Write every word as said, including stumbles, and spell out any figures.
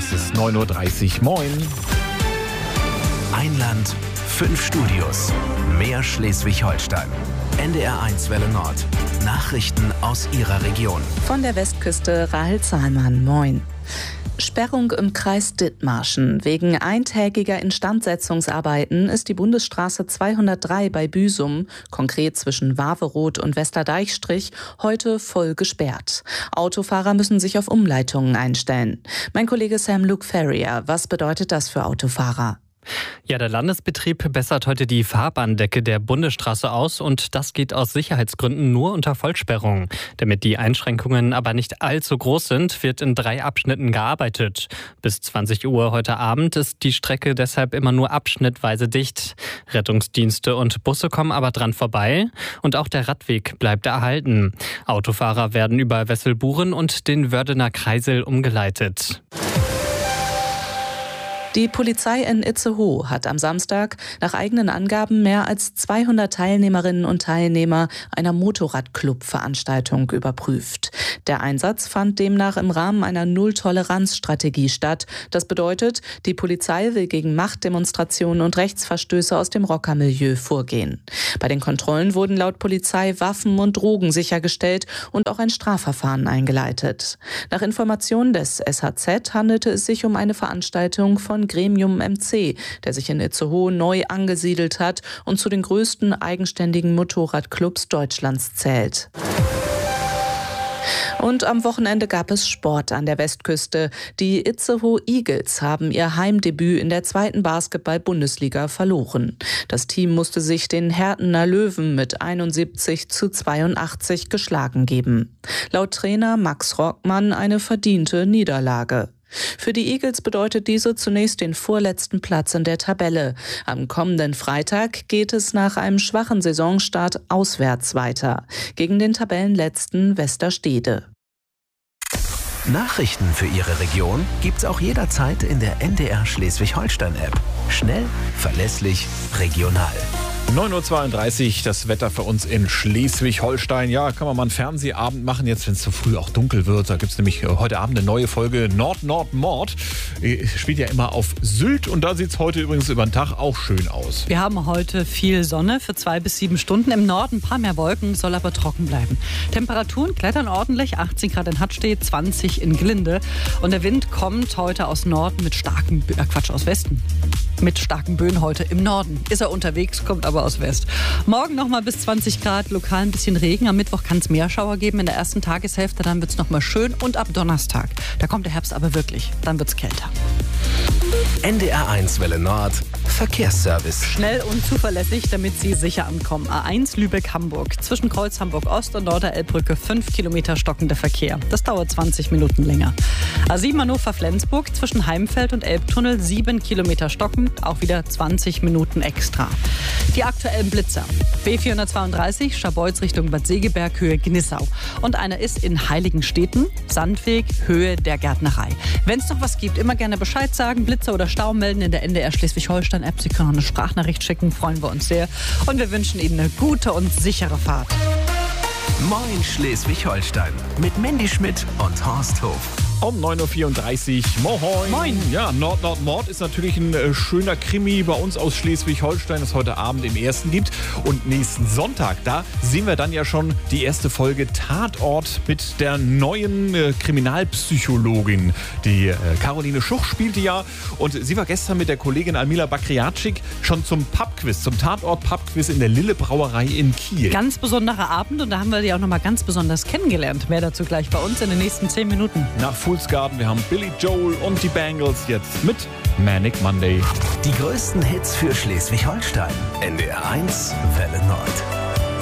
Es ist neun Uhr dreißig. Moin. Ein Land, fünf Studios. Mehr Schleswig-Holstein. N D R eins Welle Nord. Nachrichten aus Ihrer Region. Von der Westküste Rahel Zahlmann. Moin. Sperrung im Kreis Dithmarschen. Wegen eintägiger Instandsetzungsarbeiten ist die Bundesstraße zweihundertdrei bei Büsum, konkret zwischen Waveroth und Westerdeichstrich, heute voll gesperrt. Autofahrer müssen sich auf Umleitungen einstellen. Mein Kollege Sam Luke Ferrier, was bedeutet das für Autofahrer? Ja, der Landesbetrieb bessert heute die Fahrbahndecke der Bundesstraße aus und das geht aus Sicherheitsgründen nur unter Vollsperrung. Damit die Einschränkungen aber nicht allzu groß sind, wird in drei Abschnitten gearbeitet. Bis zwanzig Uhr heute Abend ist die Strecke deshalb immer nur abschnittweise dicht. Rettungsdienste und Busse kommen aber dran vorbei und auch der Radweg bleibt erhalten. Autofahrer werden über Wesselburen und den Wördener Kreisel umgeleitet. Die Polizei in Itzehoe hat am Samstag nach eigenen Angaben mehr als zweihundert Teilnehmerinnen und Teilnehmer einer Motorradclub-Veranstaltung überprüft. Der Einsatz fand demnach im Rahmen einer Null-Toleranz-Strategie statt. Das bedeutet, die Polizei will gegen Machtdemonstrationen und Rechtsverstöße aus dem Rockermilieu vorgehen. Bei den Kontrollen wurden laut Polizei Waffen und Drogen sichergestellt und auch ein Strafverfahren eingeleitet. Nach Informationen des S H Z handelte es sich um eine Veranstaltung von Gremium M C, der sich in Itzehoe neu angesiedelt hat und zu den größten eigenständigen Motorradclubs Deutschlands zählt. Und am Wochenende gab es Sport an der Westküste. Die Itzehoe Eagles haben ihr Heimdebüt in der zweiten Basketball-Bundesliga verloren. Das Team musste sich den Hertener Löwen mit einundsiebzig zu zweiundachtzig geschlagen geben. Laut Trainer Max Rockmann eine verdiente Niederlage. Für die Eagles bedeutet diese zunächst den vorletzten Platz in der Tabelle. Am kommenden Freitag geht es nach einem schwachen Saisonstart auswärts weiter, gegen den Tabellenletzten Westerstede. Nachrichten für Ihre Region gibt's auch jederzeit in der N D R Schleswig-Holstein-App. Schnell, verlässlich, regional. neun Uhr zweiunddreißig, das Wetter für uns in Schleswig-Holstein. Ja, kann man mal einen Fernsehabend machen, jetzt wenn es zu früh auch dunkel wird. Da gibt es nämlich heute Abend eine neue Folge Nord-Nord-Mord. Spielt ja immer auf Sylt und da sieht es heute übrigens über den Tag auch schön aus. Wir haben heute viel Sonne für zwei bis sieben Stunden. Im Norden ein paar mehr Wolken, soll aber trocken bleiben. Temperaturen klettern ordentlich, achtzehn Grad in Hattstedt, zwanzig in Glinde. Und der Wind kommt heute aus Norden mit starken, äh Quatsch, aus Westen. Mit starken Böen heute im Norden. Ist er unterwegs, kommt aber aus West. Morgen nochmal bis zwanzig Grad, lokal ein bisschen Regen. Am Mittwoch kann es mehr Schauer geben in der ersten Tageshälfte. Dann wird es nochmal schön. Und ab Donnerstag, da kommt der Herbst aber wirklich. Dann wird es kälter. N D R eins Welle Nord. Verkehrsservice. Schnell und zuverlässig, damit Sie sicher ankommen. A eins Lübeck-Hamburg. Zwischen Kreuz Hamburg-Ost und Norderelbbrücke fünf Kilometer stockender Verkehr. Das dauert zwanzig Minuten länger. A sieben Hannover-Flensburg. Zwischen Heimfeld und Elbtunnel sieben Kilometer stockend. Auch wieder zwanzig Minuten extra. Die aktuellen Blitzer. B vierhundertzweiunddreißig Scharbeutz Richtung Bad Segeberg, Höhe Gnissau. Und einer ist in Heiligensteten, Sandweg, Höhe der Gärtnerei. Wenn es noch was gibt, immer gerne Bescheid sagen. Blitzer oder Stau melden in der N D R Schleswig-Holstein-App. Sie können auch eine Sprachnachricht schicken, freuen wir uns sehr. Und wir wünschen Ihnen eine gute und sichere Fahrt. Moin Schleswig-Holstein mit Mandy Schmidt und Horst Hof. Um neun Uhr vierunddreißig. Moin. Moin. Ja, Nord-Nord-Mord ist natürlich ein äh, schöner Krimi bei uns aus Schleswig-Holstein, das heute Abend im ersten gibt. Und nächsten Sonntag, da sehen wir dann ja schon die erste Folge Tatort mit der neuen äh, Kriminalpsychologin. Die äh, Caroline Schuch spielte ja und sie war gestern mit der Kollegin Almila Bakriatschik schon zum Pubquiz, zum Tatort-Pubquiz in der Lille Brauerei in Kiel. Ganz besonderer Abend und da haben wir die auch nochmal ganz besonders kennengelernt. Mehr dazu gleich bei uns in den nächsten zehn Minuten. Nach Fool's Garden, wir haben Billy Joel und die Bangles jetzt mit Manic Monday. Die größten Hits für Schleswig-Holstein. N D R eins Welle Nord.